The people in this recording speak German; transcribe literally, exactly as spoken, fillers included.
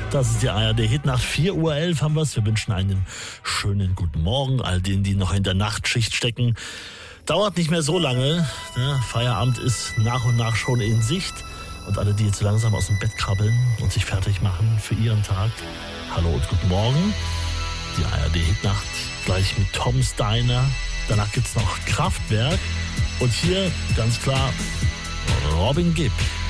Das ist die A R D-Hitnacht. vier Uhr elf haben wir es. Wir wünschen einen schönen guten Morgen. All denen, die noch in der Nachtschicht stecken. Dauert nicht mehr so lange. Der Feierabend ist nach und nach schon in Sicht. Und alle, die jetzt langsam aus dem Bett krabbeln und sich fertig machen für ihren Tag. Hallo und guten Morgen. Die A R D-Hitnacht gleich mit Tom Steiner. Danach gibt's noch Kraftwerk. Und hier ganz klar Robin Gibb.